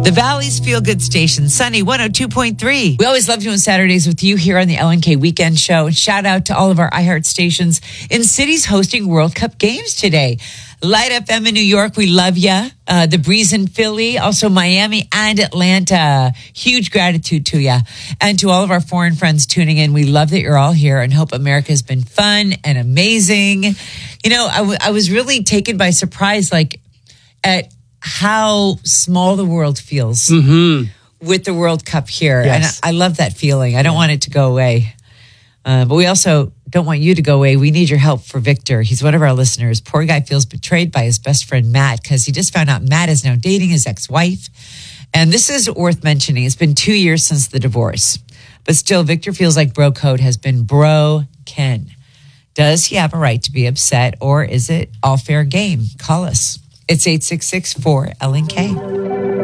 The Valley's Feel Good Station, Sunny 102.3. We always love doing Saturdays with you here on the LNK Weekend Show. And shout out to all of our iHeart stations in cities hosting World Cup games today. Light FM in New York, we love ya. The Breeze in Philly, also Miami and Atlanta. Huge gratitude to ya. And to all of our foreign friends tuning in, we love that you're all here and hope America's been fun and amazing. You know, I was really taken by surprise, like, at how small the world feels with the World Cup here. Yes. And I love that feeling. I don't want it to go away. But we also don't want you to go away. We need your help for Victor. He's one of our listeners. Poor guy feels betrayed by his best friend, Matt, because he just found out Matt is now dating his ex-wife. And this is worth mentioning. It's been 2 years since the divorce. But still, Victor feels like bro code has been broken. Does he have a right to be upset, or is it all fair game? Call us. It's 866-4-LNK.